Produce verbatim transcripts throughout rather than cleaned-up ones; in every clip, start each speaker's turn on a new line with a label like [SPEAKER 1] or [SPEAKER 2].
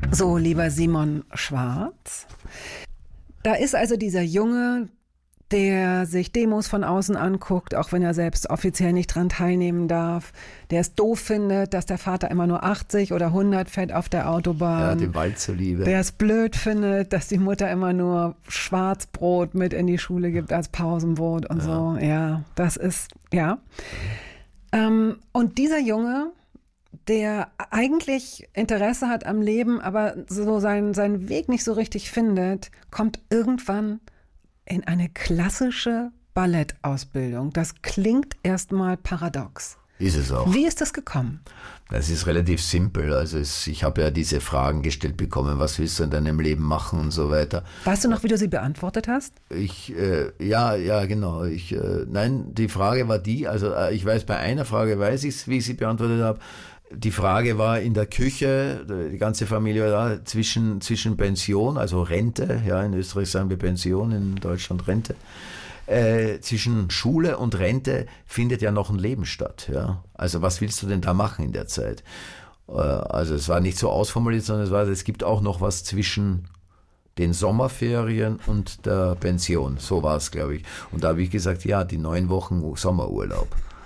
[SPEAKER 1] So, lieber Simon Schwarz, da ist also dieser Junge, der sich Demos von außen anguckt, auch wenn er selbst offiziell nicht dran teilnehmen darf, der es doof findet, dass der Vater immer nur achtzig oder hundert fährt auf der Autobahn.
[SPEAKER 2] Ja, dem Wald zuliebe.
[SPEAKER 1] Der es blöd findet, dass die Mutter immer nur Schwarzbrot mit in die Schule gibt als Pausenbrot und ja. so. Ja, das ist, ja. Ähm, und dieser Junge, der eigentlich Interesse hat am Leben, aber so seinen, seinen Weg nicht so richtig findet, kommt irgendwann in eine klassische Ballettausbildung. Das klingt erstmal paradox.
[SPEAKER 2] Ist es auch.
[SPEAKER 1] Wie ist das gekommen?
[SPEAKER 2] Das ist relativ simpel. Also es, ich habe ja diese Fragen gestellt bekommen, was willst du in deinem Leben machen und so weiter.
[SPEAKER 1] Weißt du noch, wie du sie beantwortet hast?
[SPEAKER 2] Ich, äh, ja, ja, genau. Ich, äh, nein, die Frage war die, also äh, ich weiß, bei einer Frage weiß ich es, wie ich sie beantwortet habe. Die Frage war in der Küche, die ganze Familie war da, zwischen, zwischen Pension, also Rente, ja, in Österreich sagen wir Pension, in Deutschland Rente, äh, zwischen Schule und Rente findet ja noch ein Leben statt, ja. Also was willst du denn da machen in der Zeit? Äh, also es war nicht so ausformuliert, sondern es war, es gibt auch noch was zwischen den Sommerferien und der Pension, so war es, glaube ich. Und da habe ich gesagt, ja, die neun Wochen Sommerurlaub.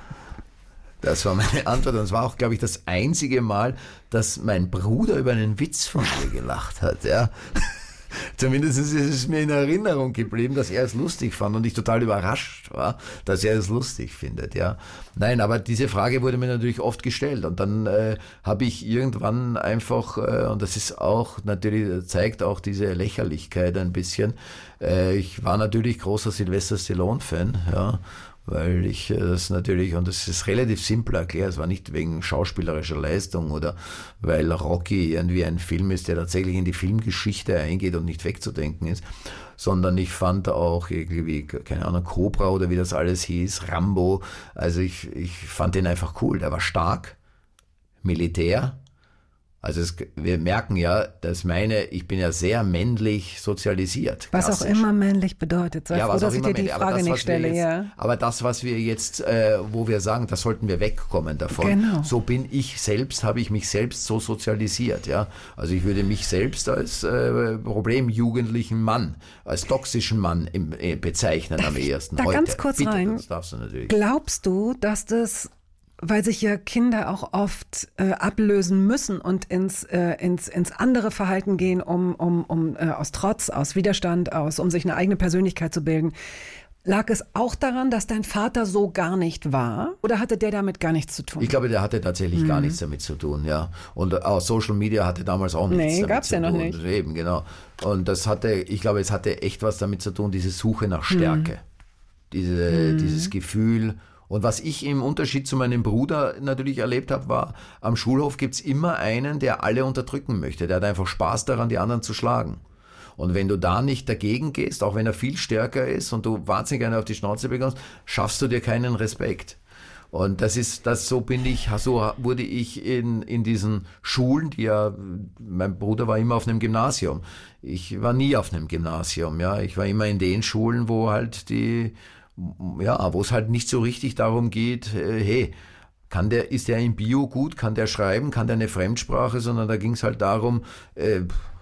[SPEAKER 2] Das war meine Antwort und es war auch, glaube ich, das einzige Mal, dass mein Bruder über einen Witz von mir gelacht hat. Ja. Zumindest ist es mir in Erinnerung geblieben, dass er es lustig fand und ich total überrascht war, dass er es lustig findet. Ja. Nein, aber diese Frage wurde mir natürlich oft gestellt und dann äh, habe ich irgendwann einfach, äh, und das ist auch natürlich, zeigt auch diese Lächerlichkeit ein bisschen, äh, ich war natürlich großer Sylvester Stallone-Fan, ja. Weil ich das natürlich, und das ist relativ simpel erklärt, es war nicht wegen schauspielerischer Leistung oder weil Rocky irgendwie ein Film ist, der tatsächlich in die Filmgeschichte eingeht und nicht wegzudenken ist, sondern ich fand auch irgendwie, keine Ahnung, Cobra oder wie das alles hieß, Rambo, also ich, ich fand den einfach cool, der war stark, Militär. Also es, wir merken ja, dass meine, ich bin ja sehr männlich sozialisiert.
[SPEAKER 1] Was
[SPEAKER 2] klassisch.
[SPEAKER 1] Auch immer männlich bedeutet. Sei
[SPEAKER 2] ja,
[SPEAKER 1] froh,
[SPEAKER 2] was
[SPEAKER 1] dass
[SPEAKER 2] auch
[SPEAKER 1] ich
[SPEAKER 2] immer
[SPEAKER 1] dir die
[SPEAKER 2] männlich.
[SPEAKER 1] Frage
[SPEAKER 2] das,
[SPEAKER 1] nicht stelle.
[SPEAKER 2] Jetzt,
[SPEAKER 1] ja.
[SPEAKER 2] Aber das, was wir jetzt, äh, wo wir sagen, da sollten wir wegkommen davon.
[SPEAKER 1] Genau.
[SPEAKER 2] So bin ich selbst, habe ich mich selbst so sozialisiert. Ja, also ich würde mich selbst als äh, problemjugendlichen Mann, als toxischen Mann im, äh, bezeichnen
[SPEAKER 1] Darf
[SPEAKER 2] am ehesten.
[SPEAKER 1] Da
[SPEAKER 2] heute.
[SPEAKER 1] ganz kurz
[SPEAKER 2] Bitte,
[SPEAKER 1] rein.
[SPEAKER 2] das darfst du natürlich.
[SPEAKER 1] Glaubst du, dass das, weil sich ja Kinder auch oft äh, ablösen müssen und ins, äh, ins, ins andere Verhalten gehen, um, um, um äh, aus Trotz, aus Widerstand, aus, um sich eine eigene Persönlichkeit zu bilden. Lag es auch daran, dass dein Vater so gar nicht war? Oder hatte der damit gar nichts zu tun?
[SPEAKER 2] Ich glaube, der hatte tatsächlich mhm. gar nichts damit zu tun, ja. Und auch Social Media hatte damals auch nichts
[SPEAKER 1] nee,
[SPEAKER 2] damit
[SPEAKER 1] gab's
[SPEAKER 2] zu
[SPEAKER 1] ja
[SPEAKER 2] tun.
[SPEAKER 1] Noch nicht.
[SPEAKER 2] Eben, genau. Und das hatte, ich glaube, es hatte echt was damit zu tun, diese Suche nach Stärke. Mhm. Diese, mhm. Dieses Gefühl. Und was ich im Unterschied zu meinem Bruder natürlich erlebt habe, war, am Schulhof gibt's immer einen, der alle unterdrücken möchte. Der hat einfach Spaß daran, die anderen zu schlagen. Und wenn du da nicht dagegen gehst, auch wenn er viel stärker ist und du wahnsinnig gerne auf die Schnauze bekommst, schaffst du dir keinen Respekt. Und das ist, das, so bin ich, so wurde ich in, in diesen Schulen, die ja, mein Bruder war immer auf einem Gymnasium. Ich war nie auf einem Gymnasium, ja. Ich war immer in den Schulen, wo halt die, ja, wo es halt nicht so richtig darum geht, äh, hey, kann der, ist der im Bio gut, kann der schreiben, kann der eine Fremdsprache, sondern da ging es halt darum, äh,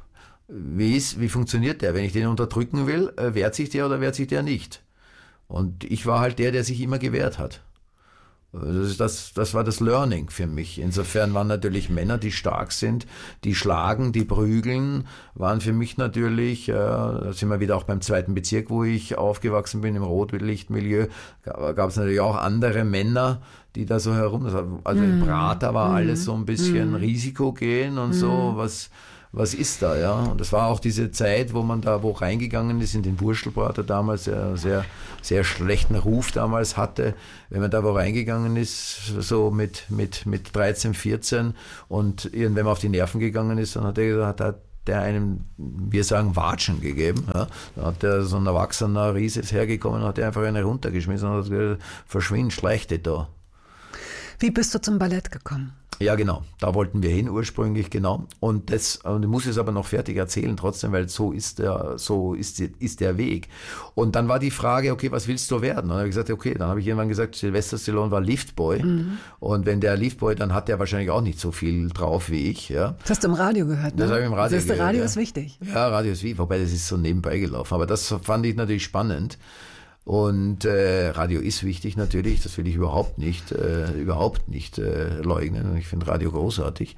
[SPEAKER 2] wie, ist, wie funktioniert der? Wenn ich den unterdrücken will, äh, wehrt sich der oder wehrt sich der nicht? Und ich war halt der, der sich immer gewehrt hat. Das, ist das, das war das Learning für mich. Insofern waren natürlich Männer, die stark sind, die schlagen, die prügeln, waren für mich natürlich, äh, da sind wir wieder auch beim zweiten Bezirk, wo ich aufgewachsen bin, im Rotlichtmilieu, gab es natürlich auch andere Männer, die da so herum, also mm. im Prater war mm. alles so ein bisschen mm. Risiko gehen und mm. so, was... Was ist da, ja? Und das war auch diese Zeit, wo man da wo reingegangen ist in den Wurstelbrater damals, der sehr, sehr schlechten Ruf damals hatte. Wenn man da wo reingegangen ist, so mit, mit, mit dreizehn, vierzehn und irgendwann auf die Nerven gegangen ist, dann hat er, hat er der einem, wir sagen, Watschen gegeben. Ja. Da hat der so ein erwachsener Riese hergekommen und hat der einfach eine runtergeschmissen und hat gesagt, verschwind, schleich dich da.
[SPEAKER 1] Wie bist du zum Ballett gekommen?
[SPEAKER 2] Ja, genau. Da wollten wir hin ursprünglich, genau. Und das, und ich muss es aber noch fertig erzählen trotzdem, weil so ist der, so ist, ist der Weg. Und dann war die Frage, okay, was willst du werden? Und dann habe ich gesagt, okay, dann habe ich irgendwann gesagt, Sylvester Stallone war Liftboy. Mhm. Und wenn der Liftboy, dann hat der wahrscheinlich auch nicht so viel drauf wie ich, ja.
[SPEAKER 1] Das hast du im Radio gehört, ne?
[SPEAKER 2] Das habe ich im Radio
[SPEAKER 1] das
[SPEAKER 2] gehört.
[SPEAKER 1] Radio
[SPEAKER 2] ja.
[SPEAKER 1] ist wichtig.
[SPEAKER 2] Ja, Radio ist wichtig, wobei das ist so nebenbei gelaufen. Aber das fand ich natürlich spannend. Und äh, Radio ist wichtig natürlich, das will ich überhaupt nicht, äh, überhaupt nicht äh, leugnen. Ich finde Radio großartig.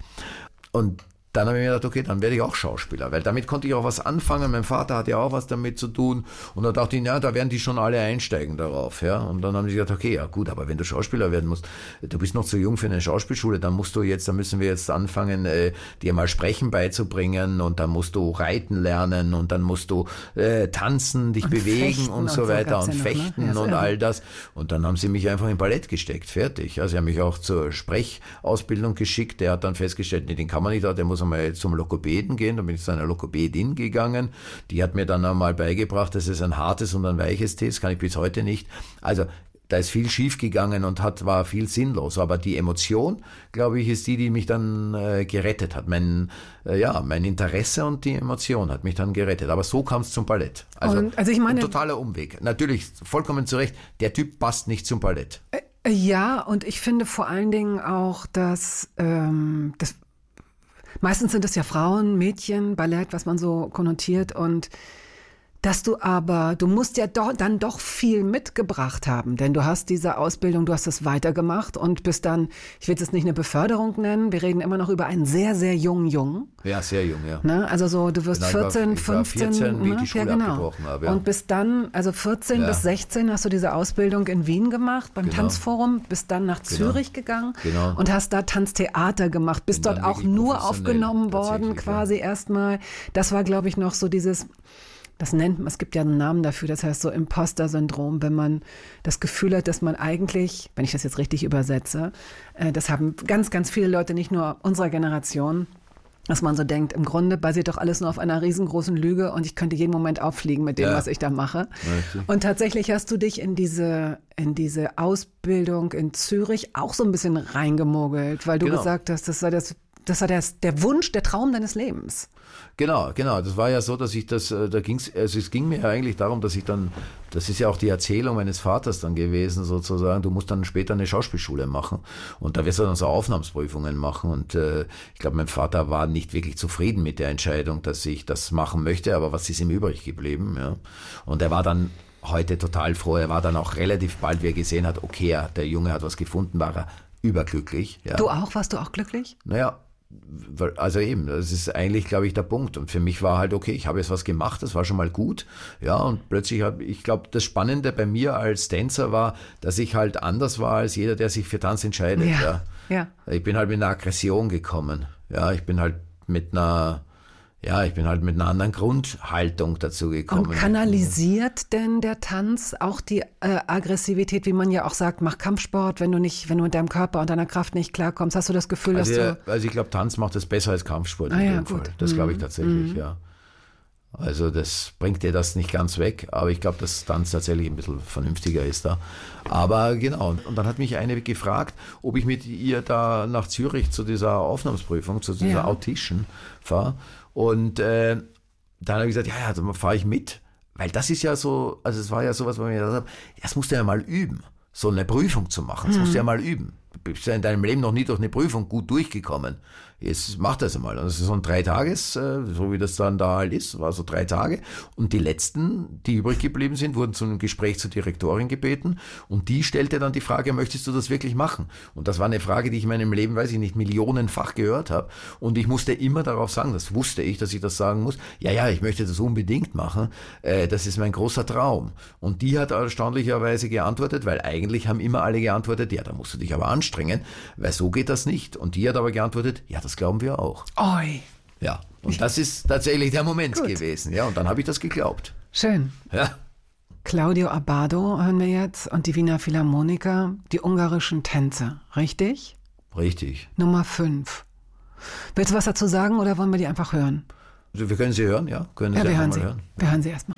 [SPEAKER 2] Und dann habe ich mir gedacht, okay, dann werde ich auch Schauspieler, weil damit konnte ich auch was anfangen. Mein Vater hatte ja auch was damit zu tun. Und da dachte ich, ja, da werden die schon alle einsteigen darauf. Ja. Und dann haben sie gesagt, okay, ja gut, aber wenn du Schauspieler werden musst, du bist noch zu jung für eine Schauspielschule, dann musst du jetzt, dann müssen wir jetzt anfangen, äh, dir mal Sprechen beizubringen und dann musst du reiten lernen und dann musst du äh, tanzen, dich
[SPEAKER 1] und
[SPEAKER 2] bewegen und so weiter und
[SPEAKER 1] ja
[SPEAKER 2] fechten
[SPEAKER 1] noch, ne? Ja,
[SPEAKER 2] und
[SPEAKER 1] ja.
[SPEAKER 2] all das. Und dann haben sie mich einfach in Ballett gesteckt, fertig. Ja, sie haben mich auch zur Sprechausbildung geschickt. Der hat dann festgestellt, nee, den kann man nicht, der muss einmal zum Lokopäden gehen. Dann bin ich zu einer Lokopädin gegangen. Die hat mir dann einmal beigebracht, dass es ein hartes und ein weiches T ist. Das kann ich bis heute nicht. Also da ist viel schief gegangen und hat, war viel sinnlos. Aber die Emotion, glaube ich, ist die, die mich dann äh, gerettet hat. Mein, äh, ja, mein Interesse und die Emotion hat mich dann gerettet. Aber so kam es zum Ballett. Also,
[SPEAKER 1] und, also ich meine,
[SPEAKER 2] ein totaler Umweg. Natürlich, vollkommen zu Recht, der Typ passt nicht zum Ballett.
[SPEAKER 1] Äh, ja, und ich finde vor allen Dingen auch, dass ähm, das meistens sind es ja Frauen, Mädchen, Ballett, was man so konnotiert und dass du aber, du musst ja doch, dann doch viel mitgebracht haben, denn du hast diese Ausbildung, du hast es weitergemacht und bist dann, ich will es jetzt nicht eine Beförderung nennen, wir reden immer noch über einen sehr, sehr jungen Jungen.
[SPEAKER 2] Ja, sehr jung, ja.
[SPEAKER 1] Ne? Also so, du wirst
[SPEAKER 2] Genau,
[SPEAKER 1] vierzehn,
[SPEAKER 2] ich war, ich war
[SPEAKER 1] fünfzehn,
[SPEAKER 2] vierzehn, wie ich
[SPEAKER 1] ne?
[SPEAKER 2] die Schule
[SPEAKER 1] ja, genau.
[SPEAKER 2] abgebrochen habe. Ja.
[SPEAKER 1] Und bis dann, also vierzehn
[SPEAKER 2] Ja.
[SPEAKER 1] bis sechzehn hast du diese Ausbildung in Wien gemacht, beim
[SPEAKER 2] Genau.
[SPEAKER 1] Tanzforum, bist dann nach
[SPEAKER 2] Genau.
[SPEAKER 1] Zürich gegangen
[SPEAKER 2] Genau.
[SPEAKER 1] und hast da Tanztheater gemacht, bist
[SPEAKER 2] Bin
[SPEAKER 1] dort
[SPEAKER 2] dann
[SPEAKER 1] auch
[SPEAKER 2] wirklich
[SPEAKER 1] nur
[SPEAKER 2] professionell,
[SPEAKER 1] aufgenommen worden,
[SPEAKER 2] tatsächlich,
[SPEAKER 1] quasi erstmal. Das war, glaube ich, noch so dieses, das nennt man, es gibt ja einen Namen dafür, das heißt so Imposter-Syndrom, wenn man das Gefühl hat, dass man eigentlich, wenn ich das jetzt richtig übersetze, äh, das haben ganz, ganz viele Leute, nicht nur unserer Generation, dass man so denkt, im Grunde basiert doch alles nur auf einer riesengroßen Lüge und ich könnte jeden Moment auffliegen mit dem,
[SPEAKER 2] Ja.
[SPEAKER 1] was ich da mache.
[SPEAKER 2] Richtig.
[SPEAKER 1] Und tatsächlich hast du dich in diese, in diese Ausbildung in Zürich auch so ein bisschen reingemogelt, weil du
[SPEAKER 2] Genau.
[SPEAKER 1] gesagt hast, das sei das, das war das, der Wunsch, der Traum deines Lebens.
[SPEAKER 2] Genau, genau. Das war ja so, dass ich das, äh, da ging's, also es ging mir ja eigentlich darum, dass ich dann, das ist ja auch die Erzählung meines Vaters dann gewesen, sozusagen, du musst dann später eine Schauspielschule machen und da wirst du dann so Aufnahmsprüfungen machen und äh, ich glaube, mein Vater war nicht wirklich zufrieden mit der Entscheidung, dass ich das machen möchte, aber was ist ihm übrig geblieben, ja. Und er war dann heute total froh, er war dann auch relativ bald, wie er gesehen hat, okay, ja, der Junge hat was gefunden, war er überglücklich. Ja.
[SPEAKER 1] Du auch? Warst du auch glücklich?
[SPEAKER 2] Naja, also eben, das ist eigentlich, glaube ich, der Punkt. Und für mich war halt, okay, ich habe jetzt was gemacht, das war schon mal gut. Ja, und plötzlich habe ich glaube, das Spannende bei mir als Tänzer war, dass ich halt anders war als jeder, der sich für Tanz entscheidet.
[SPEAKER 1] Ja,
[SPEAKER 2] Ja.
[SPEAKER 1] ja.
[SPEAKER 2] Ich bin halt mit einer Aggression gekommen. Ja, ich bin halt mit einer, ja, ich bin halt mit einer anderen Grundhaltung dazu gekommen.
[SPEAKER 1] Und kanalisiert denn der Tanz auch die äh, Aggressivität, wie man ja auch sagt, mach Kampfsport, wenn du nicht, wenn du mit deinem Körper und deiner Kraft nicht klarkommst? Hast du das Gefühl,
[SPEAKER 2] Also,
[SPEAKER 1] dass du...
[SPEAKER 2] also ich glaube, Tanz macht das besser als Kampfsport
[SPEAKER 1] Ah,
[SPEAKER 2] in
[SPEAKER 1] ja,
[SPEAKER 2] dem
[SPEAKER 1] gut.
[SPEAKER 2] Fall. Das glaube ich
[SPEAKER 1] Mhm.
[SPEAKER 2] tatsächlich,
[SPEAKER 1] Mhm.
[SPEAKER 2] ja. Also das bringt dir das nicht ganz weg, aber ich glaube, dass Tanz tatsächlich ein bisschen vernünftiger ist da. Aber genau, und dann hat mich eine gefragt, ob ich mit ihr da nach Zürich zu dieser Aufnahmsprüfung, zu dieser
[SPEAKER 1] Ja.
[SPEAKER 2] Audition fahre. Und äh, dann habe ich gesagt, ja, ja, dann fahre ich mit. Weil das ist ja so, also es war ja sowas, wo ich mir gedacht habe, das musst du ja mal üben, so eine Prüfung zu machen. Das musst du ja mal üben. Du bist ja in deinem Leben noch nie durch eine Prüfung gut durchgekommen. Jetzt mach das einmal. Und das ist so ein Drei-Tages, äh, so wie das dann da halt ist, war so drei Tage. Und die letzten, die übrig geblieben sind, wurden zu einem Gespräch zur Direktorin gebeten. Und die stellte dann die Frage, möchtest du das wirklich machen? Und das war eine Frage, die ich in meinem Leben, weiß ich nicht, millionenfach gehört habe. Und ich musste immer darauf sagen, das wusste ich, dass ich das sagen muss. Ja, ja, ich möchte das unbedingt machen. Äh, das ist mein großer Traum. Und die hat erstaunlicherweise geantwortet, weil eigentlich haben immer alle geantwortet, ja, da musst du dich aber anstrengen, weil so geht das nicht. Und die hat aber geantwortet, ja, das glauben wir auch.
[SPEAKER 1] Oi.
[SPEAKER 2] Ja, und das ist tatsächlich der Moment
[SPEAKER 1] Gut.
[SPEAKER 2] gewesen. Ja, und dann habe ich das geglaubt.
[SPEAKER 1] Schön.
[SPEAKER 2] Ja.
[SPEAKER 1] Claudio Abbado hören wir jetzt und die Wiener Philharmoniker, die ungarischen Tänze, richtig?
[SPEAKER 2] Richtig.
[SPEAKER 1] Nummer fünf. Willst du was dazu sagen oder wollen wir die einfach hören?
[SPEAKER 2] Also wir können sie hören, ja? Können
[SPEAKER 1] Ja,
[SPEAKER 2] sie
[SPEAKER 1] wir
[SPEAKER 2] einfach
[SPEAKER 1] hören
[SPEAKER 2] mal
[SPEAKER 1] sie.
[SPEAKER 2] hören.
[SPEAKER 1] Wir hören sie erstmal.